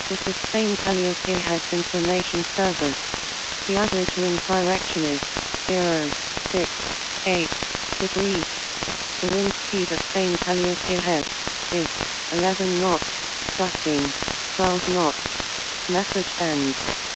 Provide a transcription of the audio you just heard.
This is Spain Calliope Heads Information Service. The average wind direction is 068 degrees. The wind speed at Spain Calliope Heads is 11 knots, gusting 12 knots. Message ends.